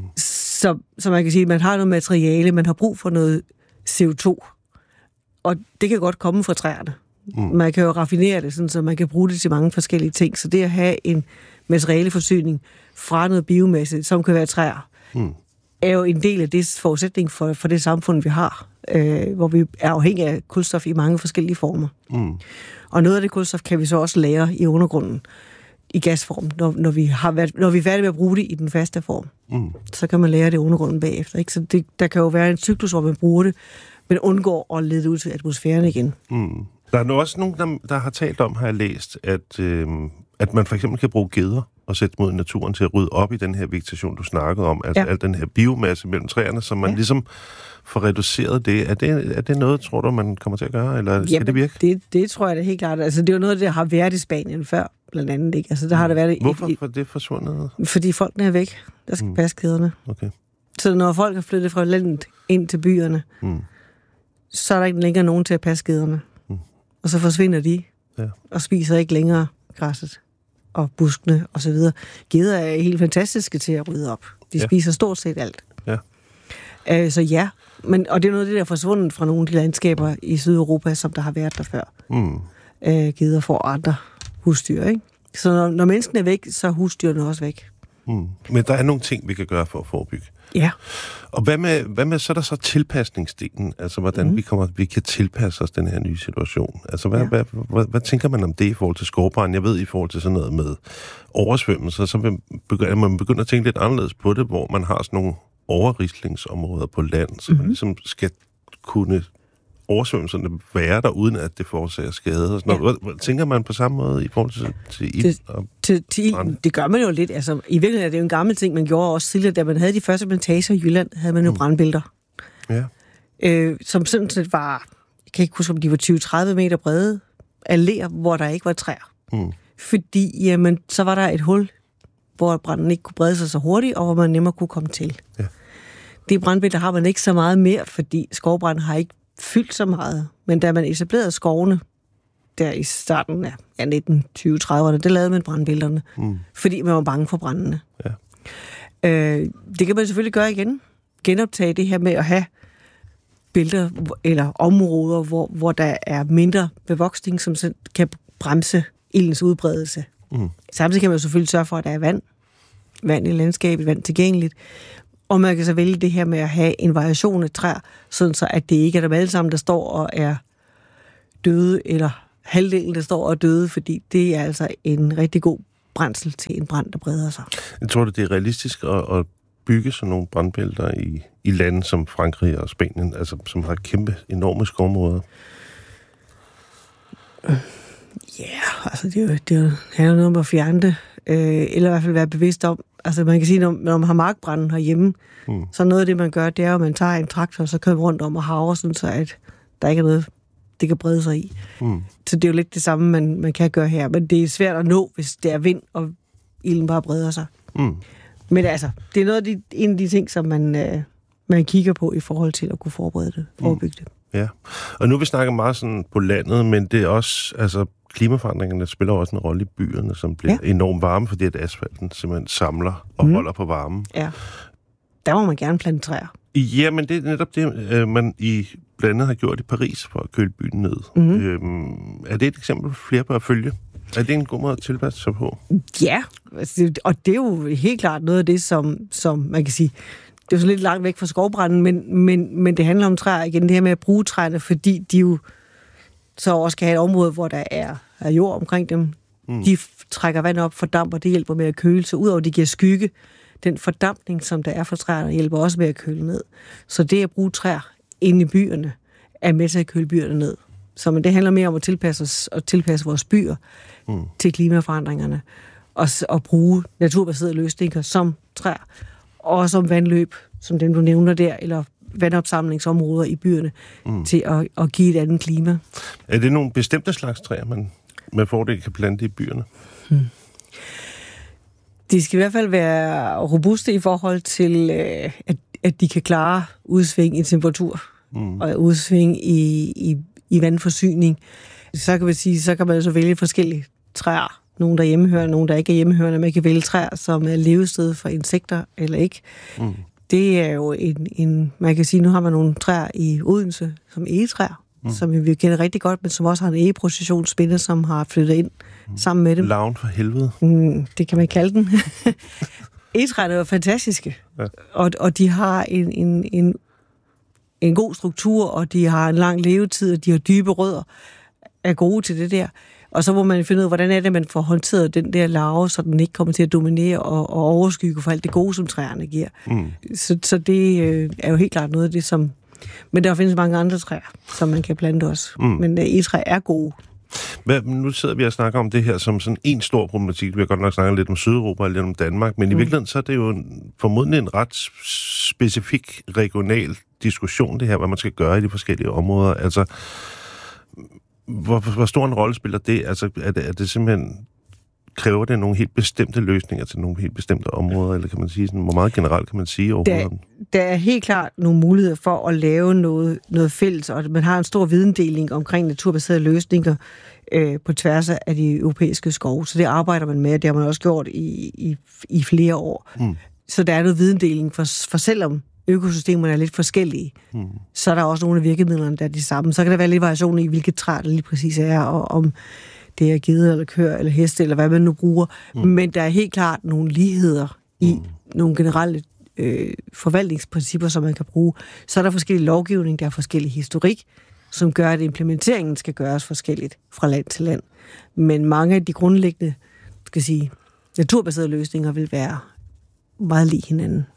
Så man kan sige, at man har noget materiale, man har brug for noget CO2, og det kan godt komme fra træerne. Man kan jo raffinere det, sådan, så man kan bruge det til mange forskellige ting. Så det at have en materialeforsyning fra noget biomasse, som kan være træer, er jo en del af det forudsætning for det samfund, vi har, hvor vi er afhængige af kulstof i mange forskellige former. Og noget af det kulstof kan vi så også lagre i undergrunden i gasform, når vi er færdige med at bruge det i den faste form. Så kan man lagre det i undergrunden bagefter. Ikke? Så der kan jo være en cyklus, hvor man bruger det, men undgår at lede det ud til atmosfæren igen. Der er nu også nogen, der har talt om, har jeg læst, at man for eksempel kan bruge geder og sætte mod naturen til at rydde op i den her vegetation, du snakkede om, altså al den her biomasse mellem træerne, så man ligesom får reduceret det. Er det noget, tror du, man kommer til at gøre, eller skal det virke? Det tror jeg da helt klart. Altså, det er jo noget, der har været i Spanien før, blandt andet. Ikke? Altså, der har der været Hvorfor er det forsvundet? Fordi folkene er væk. Der skal passe kæderne. Okay. Så når folk er flyttet fra landet ind til byerne, så er der ikke længere nogen til at passe kæderne. Og så forsvinder de, og spiser ikke længere græsset og buskene og så videre. Geder er helt fantastiske til at rydde op. De spiser stort set alt. Så ja, og det er noget af det, der er forsvundet fra nogle af de landskaber i Sydeuropa, som der har været der før. Geder får andre husdyr, ikke? Så når menneskene er væk, så er husdyrene også væk. Men der er nogle ting, vi kan gøre for at forebygge. Ja. Og hvad med så er der så tilpasningsdelen? Altså, hvordan vi kan tilpasse os den her nye situation? Altså, hvad tænker man om det i forhold til skovbrand? Jeg ved, i forhold til sådan noget med oversvømmelser, så man begynder at tænke lidt anderledes på det, hvor man har sådan nogle overrislingsområder på land, så man ligesom skal kunne oversvømmelserne være der, uden at det forårsager skade. Og sådan noget. Tænker man på samme måde i forhold til ild og til ilden? Det gør man jo lidt. Altså, i virkeligheden er det jo en gammel ting, man gjorde også tidligere. Da man havde de første plantager i Jylland, havde man jo brandbælter. Som sådan set var, jeg kan ikke huske, om de var 20-30 meter brede, alléer, hvor der ikke var træer. Fordi, jamen, så var der et hul, hvor branden ikke kunne brede sig så hurtigt, og hvor man nemmere kunne komme til. Det brandbælter har man ikke så meget mere, fordi skovbranden har ikke fyldt så meget. Men da man etablerede skovene, der i starten af 1920-30'erne, der lavede man brandbælterne, fordi man var bange for brændene. Det kan man selvfølgelig gøre igen. Genoptage det her med at have bælter eller områder, hvor der er mindre bevoksning, som kan bremse ildens udbredelse. Samtidig kan man selvfølgelig sørge for, at der er vand i landskabet, vand tilgængeligt, Og man kan så vælge det her med at have en variation af træer, sådan så at det ikke er dem alle sammen, der står og er døde, eller halvdelen, der står og er døde, fordi det er altså en rigtig god brændsel til en brand, der breder sig. Jeg tror, det er realistisk at bygge sådan nogle brandbælter i lande som Frankrig og Spanien, altså som har kæmpe, enorme skovområder. Altså det handler noget om at fjerne det, eller i hvert fald være bevidst om. Altså man kan sige, når man har markbranden herhjemme, så noget af det, man gør, det er, at man tager en traktor, og så kører rundt om og haver, sådan så at der ikke er noget, det kan brede sig i. Så det er jo lidt det samme, man kan gøre her. Men det er svært at nå, hvis det er vind, og ilden bare breder sig. Men altså, det er noget af en af de ting, som man kigger på i forhold til at kunne forebygge det. Ja, og nu har vi snakket meget sådan på landet, men det er også, altså klimaforandringerne spiller også en rolle i byerne, som bliver enormt varme, fordi at asfalten simpelthen samler og holder på varmen. Ja, der må man gerne plante træer. Ja, men det er netop det, man blandt andet har gjort i Paris for at køle byen ned. Er det et eksempel, flere bør følge? Er det en god måde at tilpasse sig på? Ja, og det er jo helt klart noget af det, som man kan sige, det er jo så lidt langt væk fra skovbranden, men det handler om træer igen, det her med at bruge træerne, fordi de jo så også kan have et område, hvor der er jord omkring dem. De trækker vand op, fordamper, det hjælper med at køle, så udover de giver skygge, den fordampning, som der er for træerne, hjælper også med at køle ned. Så det at bruge træer inde i byerne, er med til at køle byerne ned. Så det handler mere om at tilpasse vores byer til klimaforandringerne, og bruge naturbaserede løsninger som træer, og som vandløb, som dem du nævner der, eller vandopsamlingsområder i byerne, til at give et andet klima. Er det nogle bestemte slags træer, man med fordel kan plante i byerne? De skal i hvert fald være robuste i forhold til, at de kan klare udsving i temperatur, og udsving i vandforsyning. Så kan man sige, så kan man så vælge forskellige træer. Nogle der er hjemmehørende, nogle der ikke er hjemmehørende. Man kan vælge træer, som er levested for insekter eller ikke. Det er jo man kan sige, nu har man nogle træer i Odense, som egetræer, som vi kender rigtig godt, men som også har en egeprocessionsspinde, som har flyttet ind sammen med dem. Larven for helvede. Det kan man kalde den. Egetræerne er jo fantastiske, og de har en god struktur, og de har en lang levetid, og de har dybe rødder, er gode til det der. Og så må man finde ud af, hvordan er det, man får håndteret den der larve, så den ikke kommer til at dominere og overskygge for alt det gode, som træerne giver. Så det er jo helt klart noget af det, som... Men der findes mange andre træer, som man kan plante også. Men egetræ er gode. Nu sidder vi og snakker om det her som sådan en stor problematik. Vi har godt nok snakket lidt om Sydeuropa og lidt om Danmark, men i virkeligheden så er det jo formodentlig en ret specifik regional diskussion, det her, hvad man skal gøre i de forskellige områder. Altså, hvor stor en rolle spiller det? Altså, er det simpelthen... Kræver det nogle helt bestemte løsninger til nogle helt bestemte områder, eller kan man sige sådan, hvor meget generelt kan man sige overhovedet? Der er helt klart nogle muligheder for at lave noget fælles, og man har en stor videndeling omkring naturbaserede løsninger på tværs af de europæiske skove, så det arbejder man med, det har man også gjort i flere år. Så der er noget videndeling, for selvom økosystemerne er lidt forskellige, så er der også nogle af virkemidlerne, der er de samme. Så kan der være lidt variation i, hvilket træ der lige præcis er, og om det er geder, eller køer, eller heste, eller hvad man nu bruger. Men der er helt klart nogle ligheder i nogle generelle forvaltningsprincipper, som man kan bruge. Så er der forskellige lovgivning, der er forskellig historik, som gør, at implementeringen skal gøres forskelligt fra land til land. Men mange af de grundlæggende, skal sige, naturbaserede løsninger vil være meget lig hinanden.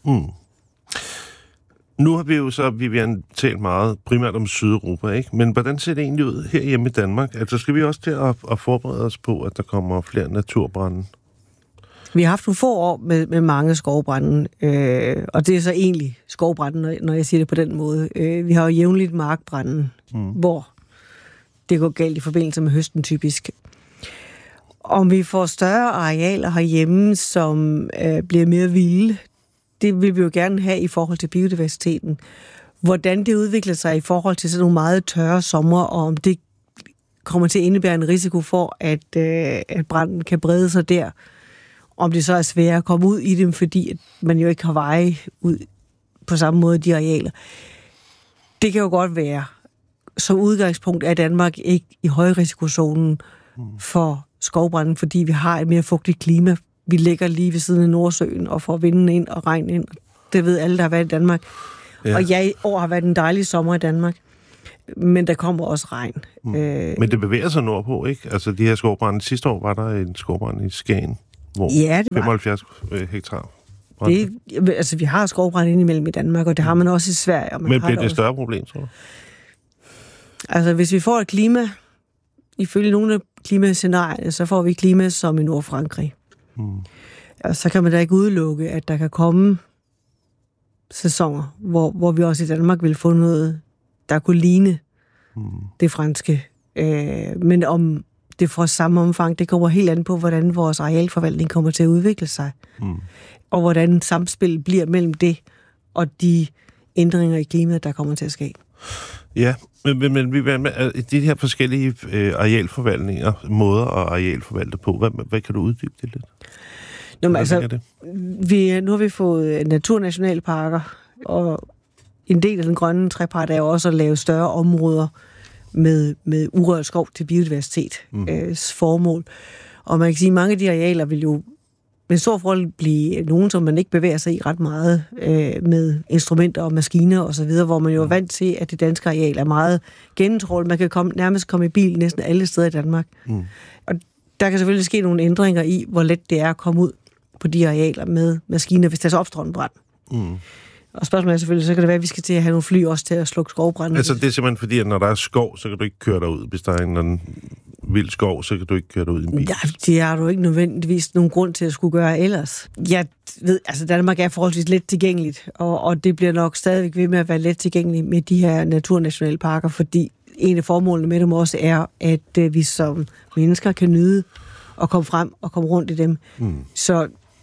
Nu har vi jo så, Vivian, talt meget primært om Sydeuropa, ikke? Men hvordan ser det egentlig ud herhjemme i Danmark? Altså, skal vi også til at forberede os på, at der kommer flere naturbrande? Vi har haft nogle få år med mange skovbrande, og det er så egentlig skovbranden, når jeg siger det på den måde. Vi har jo jævnligt markbranden, hvor det går galt i forbindelse med høsten typisk. Om vi får større arealer herhjemme, som bliver mere vilde, det vil vi jo gerne have i forhold til biodiversiteten. Hvordan det udvikler sig i forhold til sådan nogle meget tørre sommer, og om det kommer til at indebære en risiko for, at branden kan brede sig der. Om det så er svært at komme ud i dem, fordi at man jo ikke har veje ud på samme måde de arealer. Det kan jo godt være. Som udgangspunkt er Danmark ikke i højrisikozonen for skovbranden, fordi vi har et mere fugtigt klima. Vi ligger lige ved siden af Nordsøen og får vinden ind og regn ind Det ved alle, der har været i Danmark. Ja. Og i år har været en dejlig sommer i Danmark. Men der kommer også regn. Men det bevæger sig nordpå, ikke? Altså de her skovbrænde. Sidste år var der en skovbrand i Skagen, hvor 75 hektar. Vi har skovbrand indimellem i Danmark, og det har man også i Sverige. Og men bliver det et større problem, tror du? Altså, hvis vi får et klima, ifølge nogle af klimascenarierne, så får vi klima som i Nordfrankrig. Og så kan man da ikke udelukke, at der kan komme sæsoner, hvor vi også i Danmark vil få noget, der kunne ligne det franske. Men om det får samme omfang, det kommer helt an på, hvordan vores arealforvaltning kommer til at udvikle sig. Og hvordan samspil bliver mellem det og de ændringer i klimaet, der kommer til at ske. Ja, men de her forskellige arealforvaltninger, måder at arealforvalte på, hvad kan du uddybe det lidt? Nå, altså, nu har vi fået naturnationalparker, og en del af den grønne trepart er jo også at lave større områder med urørt skov til biodiversitet formål. Og man kan sige, at mange af de arealer vil jo med stor fordel blive nogen, som man ikke bevæger sig i ret meget med instrumenter og maskiner og så videre, hvor man jo er vant til, at det danske areal er meget gennemtrålet. Man kan nærmest komme i bil næsten alle steder i Danmark. Og der kan selvfølgelig ske nogle ændringer i, hvor let det er at komme ud på de arealer med maskiner, hvis der så opstår en brand. Og spørgsmålet er selvfølgelig, så kan det være, at vi skal til at have nogle fly også til at slukke skovbranden. Altså det er simpelthen fordi, at når der er skov, så kan du ikke køre derud. Hvis der er en vild skov, så kan du ikke køre derud i en bil. Ja, det har du ikke nødvendigvis nogen grund til at skulle gøre ellers. Jeg ved, altså Danmark er forholdsvis let tilgængeligt, og det bliver nok stadigvæk ved med at være let tilgængeligt med de her naturnationalparker, fordi en af formålene med dem også er, at vi som mennesker kan nyde at komme frem og komme rundt i dem. Så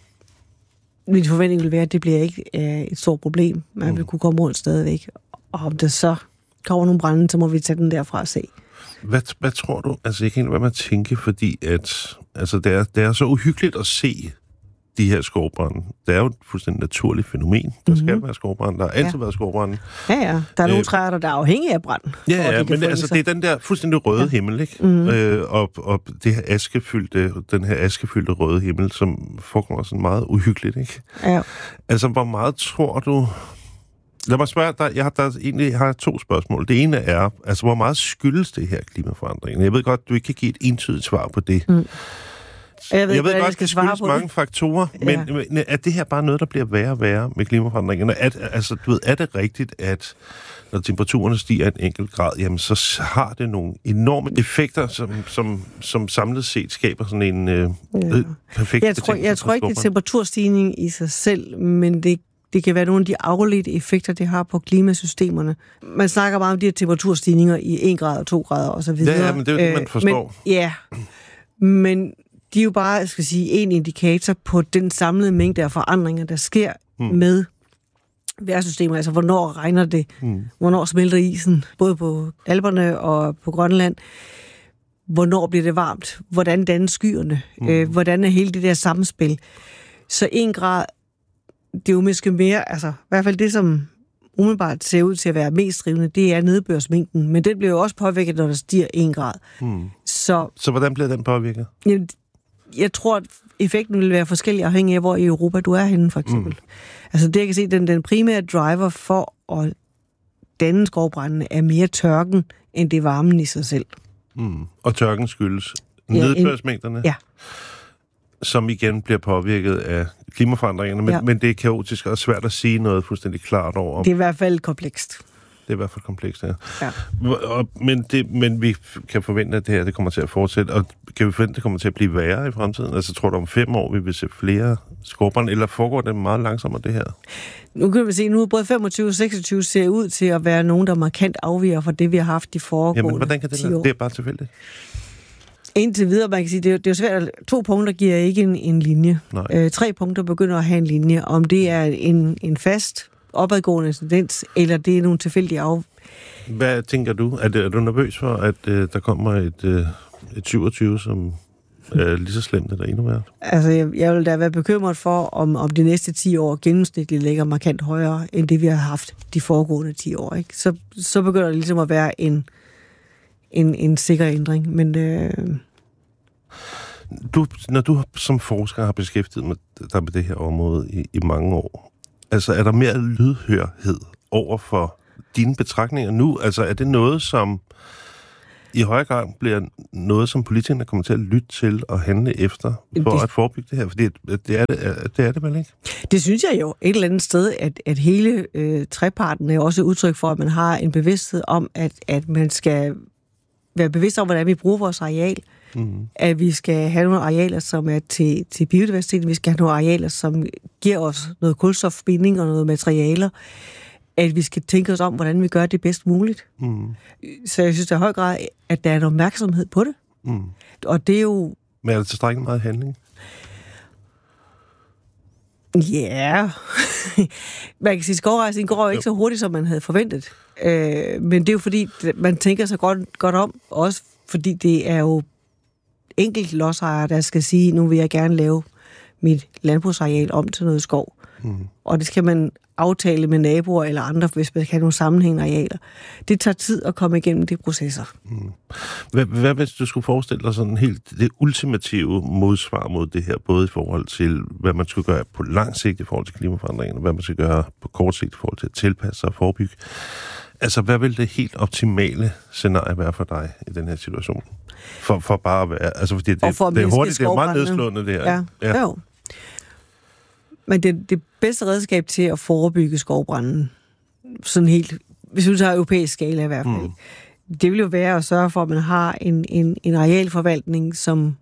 min forventning vil være, at det bliver ikke et stort problem. Man vil kunne komme rundt stadigvæk. Og om det så kommer nogle brænde, så må vi tage den derfra og se. Hvad tror du? Altså, jeg kan ikke være med at tænke, fordi at, altså, det er så uhyggeligt at se de her skovbrænde. Det er jo et fuldstændig naturligt fænomen. Der skal være skovbrænde. Der har altid været skovbrænde. Ja. Der er nogle træer, der er afhængige af brand. Ja, men altså, det er den der fuldstændig røde himmel, ikke? Og det her den her askefyldte røde himmel, som forekommer sådan meget uhyggeligt, ikke? Ja. Altså, hvor meget tror du... Lad mig spørge dig, jeg har 2 spørgsmål. Det ene er, altså, hvor meget skyldes det her klimaforandringen? Jeg ved godt, du ikke kan give et entydigt svar på det. Jeg ved godt, det skyldes mange faktorer, men er det her bare noget, der bliver værre og værre med klimaforandringerne? Er det rigtigt, at når temperaturerne stiger en enkelt grad, jamen så har det nogle enorme effekter, som samlet set skaber sådan en perfekt betingelse? Jeg tror ikke, det er temperaturstigning i sig selv, men det kan være nogle af de afledte effekter, det har på klimasystemerne. Man snakker meget om de her temperaturstigninger i 1 grad og 2 grader og så videre. Ja, men det er jo det, man forstår. Men de er jo bare, en indikator på den samlede mængde af forandringer, der sker med vejrsystemer. Altså, hvornår regner det? Hvornår smelter isen? Både på Alperne og på Grønland. Hvornår bliver det varmt? Hvordan dannes skyerne? Hvordan er hele det der samspil? Så 1 grad, det er jo måske mere, altså i hvert fald det, som umiddelbart ser ud til at være mest drivende, det er nedbørsmængden. Men den bliver jo også påvirket, når der stiger 1 grad. Så hvordan bliver den påvirket? Jeg tror, at effekten vil være forskellig afhængig af, hvor i Europa du er henne, for eksempel. Altså det, jeg kan se, den primære driver for at danne skovbrændene er mere tørken, end det varmen i sig selv. Og tørken skyldes nedbørsmængderne? Ja. Som igen bliver påvirket af klimaforandringerne, men det er kaotisk og svært at sige noget fuldstændig klart over. Det er i hvert fald komplekst. Det er i hvert fald komplekst, ja. Men vi kan forvente, at det her det kommer til at fortsætte, og kan vi forvente, at det kommer til at blive værre i fremtiden? Altså tror du om 5 år, vi vil se flere skovbrande, eller foregår det meget langsommere, det her? Nu kan vi se, nu både 25 og 26 ser ud til at være nogen, der markant afviger fra det, vi har haft de foregående 10 år. Jamen, hvordan kan det være? Det er bare tilfældigt. Indtil videre, man kan sige, det er jo svært. 2 punkter giver ikke en linje. 3 punkter begynder at have en linje. Om det er en fast opadgående tendens, eller det er nogle tilfældige Hvad tænker du? Er du nervøs for, at der kommer et 27, som er lige så slemt eller endnu værre? Altså, jeg vil da være bekymret for, om de næste 10 år gennemsnitligt ligger markant højere, end det vi har haft de foregående 10 år. Ikke? Så begynder det ligesom at være en sikker ændring. Men når du som forsker har beskæftiget dig med det her område i mange år, Altså, er der mere lydhørhed over for dine betragtninger nu? Altså, er det noget, som i højere grad bliver noget, som politikerne kommer til at lytte til og handle efter, for at forebygge det her? Fordi det er det vel ikke? Det synes jeg jo et eller andet sted, at hele treparten er også et udtryk for, at man har en bevidsthed om, at man skal være bevidst om, hvordan vi bruger vores areal. Mm. At vi skal have nogle arealer, som er til biodiversiteten. Vi skal have nogle arealer, som giver os noget kulstofbinding og noget materialer. At vi skal tænke os om, hvordan vi gør det bedst muligt. Mm. Så jeg synes, der er i høj grad, at der er en opmærksomhed på det. Mm. Og det er jo... Men er der tilstrækkeligt meget handling? Ja. Man kan sige, at skovrejsningen går jo ikke så hurtigt, som man havde forventet. Men det er jo fordi, man tænker sig godt om, også fordi det er jo enkelt lodsejere, der skal sige, nu vil jeg gerne lave mit landbrugsareal om til noget skov. Mm. Og det skal man aftale med naboer eller andre, hvis man kan have nogle sammenhængende arealer. Det tager tid at komme igennem de processer. Mm. Hvad hvis du skulle forestille dig sådan helt det ultimative modsvar mod det her, både i forhold til, hvad man skulle gøre på lang sigt i forhold til klimaforandringerne, og hvad man skal gøre på kort sigt i forhold til at tilpasse sig og forebygge? Altså, hvad vil det helt optimale scenarie være for dig i den her situation? For bare at være... Altså, fordi det er hurtigt, det er meget nedslående, det her. Ja. Jo. Men det bedste redskab til at forebygge skovbranden, sådan helt, hvis vi tager europæisk skala i hvert fald, det vil jo være at sørge for, at man har en arealforvaltning, som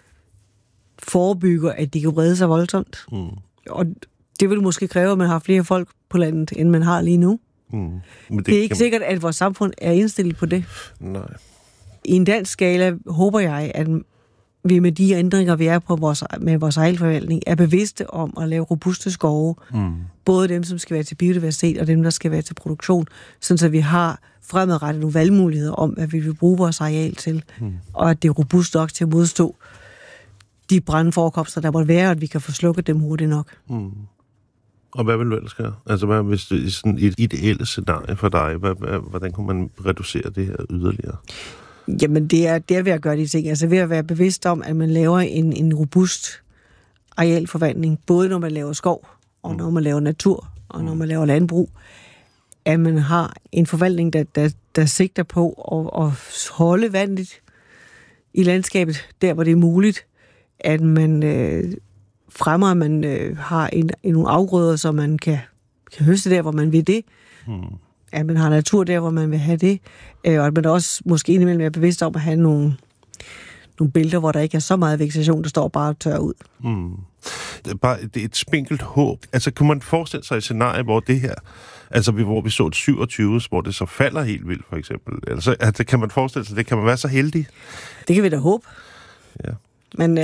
forebygger, at de kan brede sig voldsomt. Mm. Og det vil måske kræve, at man har flere folk på landet, end man har lige nu. Mm. Men det er ikke sikkert, at vores samfund er indstillet på det. Nej. I en dansk skala håber jeg, at vi med de ændringer, vi er på med vores arealforvaltning, er bevidste om at lave robuste skove. Mm. Både dem, som skal være til biodiversitet, og dem, der skal være til produktion, sådan så vi har fremadrettet nogle valgmuligheder om, hvad vi vil bruge vores areal til, og at det er robust nok til at modstå de brandforekomster, der måtte være, at vi kan få slukket dem hurtigt nok. Mm. Og hvad vil du ellers gøre? Altså, hvad hvis det er sådan et ideelt scenarie for dig? Hvordan kunne man reducere det her yderligere? Jamen, det er ved at gøre de ting. Altså ved at være bevidst om, at man laver en robust arealforvaltning, både når man laver skov, og når man laver natur, og når man laver landbrug. At man har en forvaltning, der sigter på at holde vandet i landskabet, der hvor det er muligt. At man fremmer, at man har nogle afgrøder, så man kan høste der, hvor man vil det. At man har natur der, hvor man vil have det, og at man også måske indimellem er bevidst om at have nogle bælter, hvor der ikke er så meget vegetation, der står bare og tørrer ud. Mm. Det er et spinkelt håb. Altså, kan man forestille sig et scenarie, hvor det her, altså hvor vi så et 27, hvor det så falder helt vildt, for eksempel? Altså, kan man forestille sig det? Kan man være så heldig? Det kan vi da håbe. Ja. Men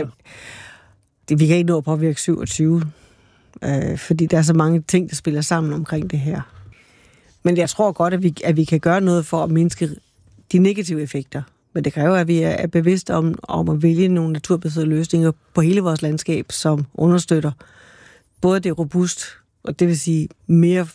vi kan ikke nå at påvirke 27, fordi der er så mange ting, der spiller sammen omkring det her. Men jeg tror godt, at vi kan gøre noget for at mindske de negative effekter. Men det kræver, at vi er bevidste om at vælge nogle naturbaserede løsninger på hele vores landskab, som understøtter både det robust, og det vil sige mere,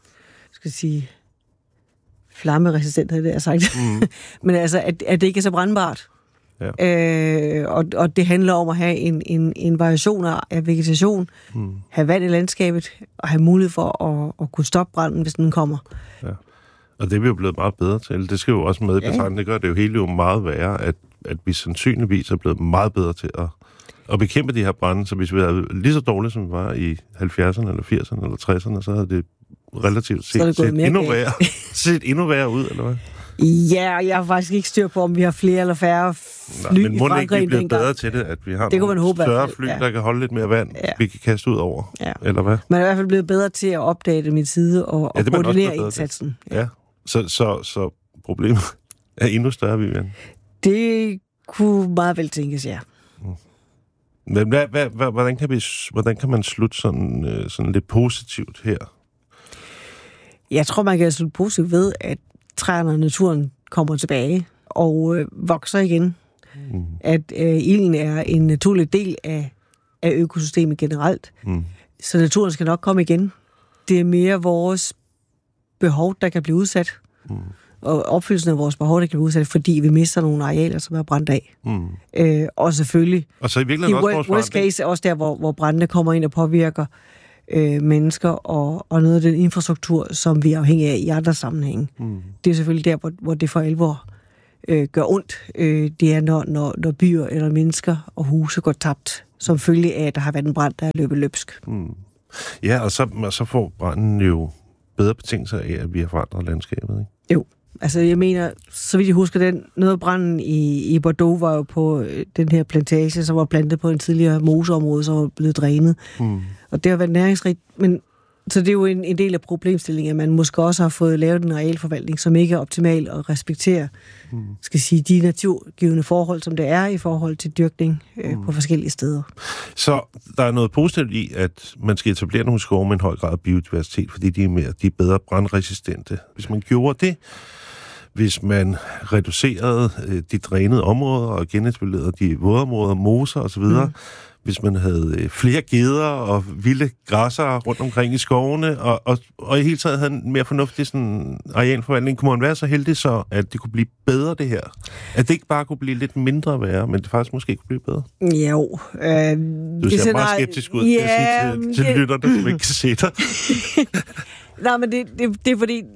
flammeresistent, havde jeg sagt. Mm. Men altså, at det ikke er så brandbart. Ja. Og det handler om at have en variation af vegetation, have vand i landskabet, og have mulighed for at kunne stoppe branden, hvis den kommer. Ja. Og det er vi jo blevet meget bedre til. Det skal jo også med i betragtning. Det gør det jo hele jo meget værre, at vi sandsynligvis er blevet meget bedre til at bekæmpe de her brande. Så hvis vi er lige så dårlige, som vi var i 70'erne, eller 80'erne, eller 60'erne, så havde det relativt set endnu værre ud, eller hvad? Ja, jeg har faktisk ikke styr på, om vi har flere eller færre fly i Frankrig. Men må ikke blive bedre til det, at vi har nogle større fly, der kan holde lidt mere vand, vi kan kaste ud over, eller hvad? Man er i hvert fald blevet bedre til at opdage det i tide og koordinere indsatsen. Ja, så problemet er endnu større, Vivian. Det kunne meget vel tænkes, ja. Men hvordan kan man slutte sådan lidt positivt her? Jeg tror, man kan slutte positivt ved, at træerne og naturen kommer tilbage og vokser igen. Mm. At ilden er en naturlig del af økosystemet generelt. Mm. Så naturen skal nok komme igen. Det er mere vores behov, der kan blive udsat. Mm. Og opfyldelsen af vores behov, der kan blive udsat, fordi vi mister nogle arealer, som er brændt af. Mm. Og selvfølgelig, og så i virkeligheden worst case er også der, hvor brændene kommer ind og påvirker mennesker og noget af den infrastruktur, som vi er afhængige af i andre sammenhænge. Det er selvfølgelig der, hvor det for alvor gør ondt. Det er, når byer eller mennesker og huse går tabt, som følge af, at der har været en brand, der er løbet løbsk. Ja, og så får branden jo bedre betingelser af, at vi har forandret landskabet, ikke? Jo. Altså, jeg mener, så vidt jeg husker, noget af branden i Bordeaux var jo på den her plantage, som var plantet på en tidligere moseområde, som var blevet drænet. Og det har været næringsrigt, men så det er jo en del af problemstillingen, at man måske også har fået lavet en arealforvaltning, som ikke er optimal og respekterer, skal sige, de naturgivende forhold, som det er i forhold til dyrkning på forskellige steder. Så der er noget positivt i, at man skal etablere nogle skove med en høj grad af biodiversitet, fordi de er bedre brandresistente. Hvis man gjorde det, hvis man reducerede de drænede områder og genetablerede de vådområder, moser osv., hvis man havde flere geder og vilde græsser rundt omkring i skovene, og i hele taget havde en mere fornuftig sådan, arealforvaltning, kunne man være så heldig så, at det kunne blive bedre, det her? At det ikke bare kunne blive lidt mindre værre, men det faktisk måske kunne blive bedre? Jo. Du ser meget skeptisk ud, jeg sige til lytterne, som ikke kan se dig. Nej, men det er fordi,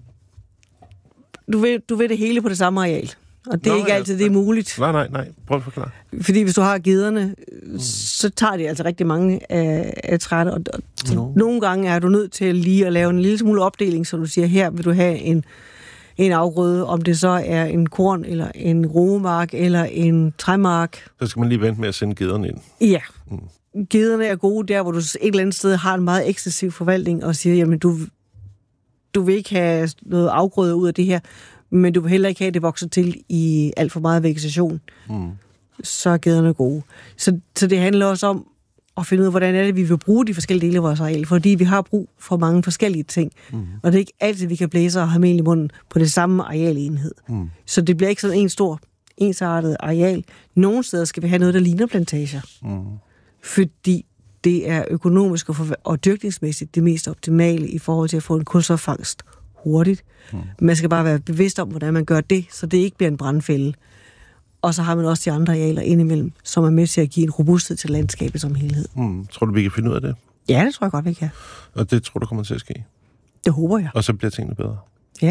du ved det hele på det samme areal. Og det er ikke altid, det er muligt. Nej. Prøv at forklare. Fordi hvis du har gederne, så tager de altså rigtig mange af trætte. Og nogle gange er du nødt til lige at lave en lille smule opdeling, så du siger, her vil du have en afgrøde, om det så er en korn, eller en roemark, eller en træmark. Så skal man lige vente med at sende gederne ind. Ja. Gederne er gode der, hvor du et eller andet sted har en meget ekstensiv forvaltning, og siger, jamen du vil ikke have noget afgrøde ud af det her, men du vil heller ikke have, det vokser til i alt for meget vegetation. Så er gederne gode. Så det handler også om at finde ud af, hvordan er det, vi vil bruge de forskellige dele af vores areal, fordi vi har brug for mange forskellige ting. Og det er ikke altid, vi kan blæse og have mel i munden på det samme arealenhed. Så det bliver ikke sådan en stor, ensartet areal. Nogle steder skal vi have noget, der ligner plantager. Fordi det er økonomisk og dyrkningsmæssigt det mest optimale i forhold til at få en kulstofangst hurtigt. Man skal bare være bevidst om, hvordan man gør det, så det ikke bliver en brandfælde. Og så har man også de andre arealer indimellem, som er med til at give en robusthed til landskabet som helhed. Tror du, vi kan finde ud af det? Ja, det tror jeg godt, vi kan. Og det tror du kommer til at ske? Det håber jeg. Og så bliver tingene bedre? Ja.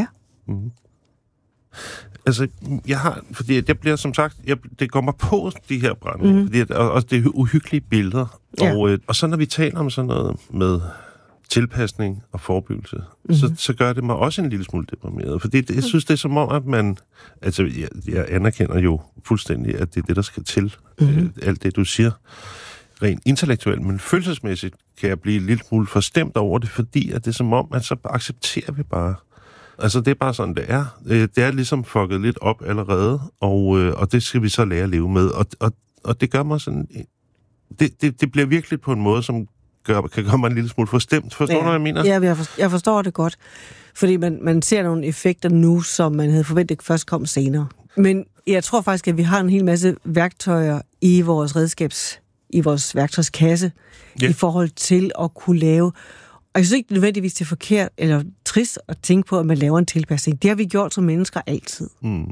Altså, fordi jeg bliver som sagt, det kommer på de her brænde, fordi og det er uhyggelige billeder. Ja. Og så når vi taler om sådan noget med tilpasning og forebyggelse, så gør det mig også en lille smule deprimeret. Fordi jeg synes, det er som om, at man... Altså, jeg anerkender jo fuldstændig, at det er det, der skal til. Alt det, du siger, rent intellektuelt, men følelsesmæssigt kan jeg blive en lille smule forstemt over det, fordi at det er som om, at så accepterer vi bare. Altså, det er bare sådan, det er. Det er ligesom fucket lidt op allerede, og det skal vi så lære at leve med. Og det gør mig sådan... Det bliver virkelig på en måde, som kan gøre mig en lille smule forstemt. Forstår du, hvad jeg mener? Ja, jeg forstår det godt. Fordi man ser nogle effekter nu, som man havde forventet først kom senere. Men jeg tror faktisk, at vi har en hel masse værktøjer i vores værktøjskasse, i forhold til at kunne lave... Og jeg synes ikke nødvendigvis, det er forkert eller trist at tænke på, at man laver en tilpasning. Det har vi gjort som mennesker altid.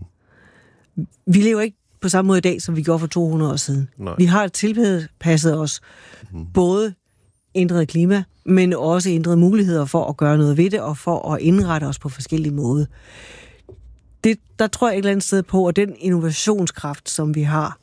Vi lever ikke på samme måde i dag, som vi gjorde for 200 år siden. Nej. Vi har tilpasset os både ændret klima, men også ændret muligheder for at gøre noget ved det, og for at indrette os på forskellige måder. Der tror jeg et eller andet sted på, at den innovationskraft, som vi har,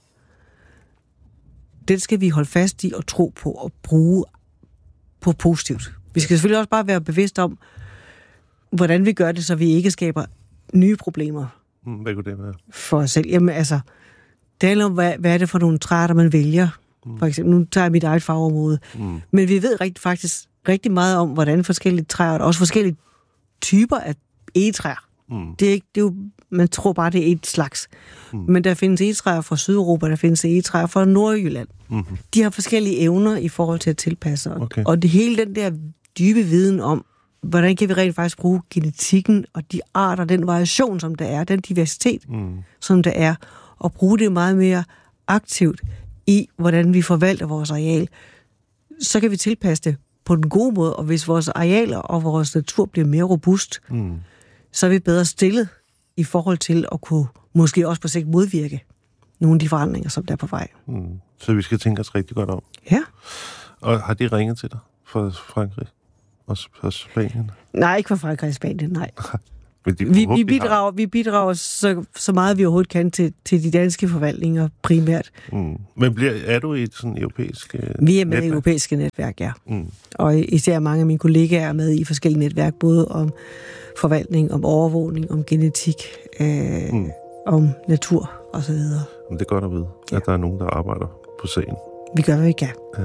den skal vi holde fast i og tro på og bruge på positivt. Vi skal selvfølgelig også bare være bevidst om, hvordan vi gør det, så vi ikke skaber nye problemer. Hvad kunne det være? For os selv. Jamen altså, det handler om, hvad er det for nogle træer, man vælger. For eksempel, nu tager jeg mit eget fagområde. Men vi ved faktisk rigtig meget om, hvordan forskellige træer, og også forskellige typer af egetræer. Det er jo, man tror bare, det er et slags. Men der findes egetræer fra Sydeuropa, der findes egetræer fra Nordjylland. De har forskellige evner i forhold til at tilpasse. Okay. Og det hele den der dybe viden om, hvordan kan vi rent faktisk bruge genetikken og de arter, den variation, som der er, den diversitet, som der er, og bruge det meget mere aktivt i, hvordan vi forvalter vores areal, så kan vi tilpasse det på den gode måde, og hvis vores arealer og vores natur bliver mere robust, så er vi bedre stillet i forhold til at kunne måske også på sigt modvirke nogle af de forandringer, som der er på vej. Så vi skal tænke os rigtig godt om. Ja. Og har de ringet til dig fra Frankrig og fra Spanien? Nej, ikke fra Frankrig og Spanien, nej. Men Vi bidrager så meget, vi overhovedet kan til de danske forvaltninger primært. Men er du i et sådan europæisk Vi er med i europæiske netværk, ja. Og især mange af mine kollegaer er med i forskellige netværk, både om forvaltning, om overvågning, om genetik, om natur osv. Men det er godt at vide, at der er nogen, der arbejder på sagen. Vi gør, hvad vi kan. Ja.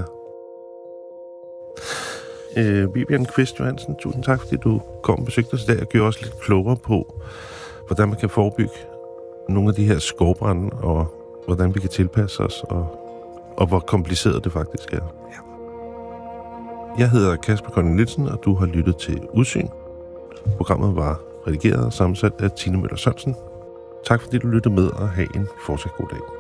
Vivian Kvist Johansen, tusind tak, fordi du kom og besøgte os i dag og gjorde os lidt klogere på, hvordan man kan forebygge nogle af de her skovbrande, og hvordan vi kan tilpasse os, og hvor kompliceret det faktisk er. Ja. Jeg hedder Kasper Conny Nielsen, og du har lyttet til Udsyn. Programmet var redigeret og sammensat af Tine Møller Sørensen. Tak fordi du lyttede med, og have en fortsat god dag.